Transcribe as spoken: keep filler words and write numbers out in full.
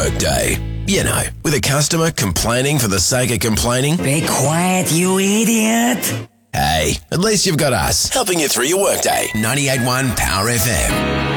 workday. You know, with a customer complaining for the sake of complaining. Be quiet, you idiot. Hey, at least you've got us helping you through your workday. ninety-eight point one Power F M.